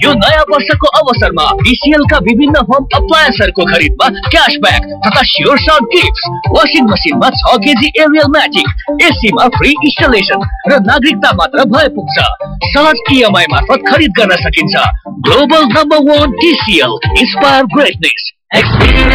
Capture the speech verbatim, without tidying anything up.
यो नयाँ वर्षको अवसरमा टीसीएल का विभिन्न होम अप्लायन्सहरूको खरिदमा क्याशब्याक तथा स्योर सर्ट गिफ्ट। वाशिङ मसिनमा छ KG Ariel magic, एसीमा free installation र नागरिकता मात्र भए पुग्छ। सहज इएमआई मार्फत खरिद गर्न सकिन्छ। Global number one TCL, inspire greatness.